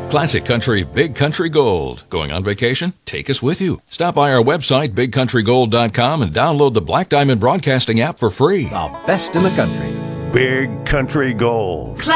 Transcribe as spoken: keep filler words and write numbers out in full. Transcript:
Classic Country, Big Country Gold. Going on vacation? Take us with you. Stop by our website, big country gold dot com, and download the Black Diamond Broadcasting app for free. The best in the country. Big Country Gold. Classic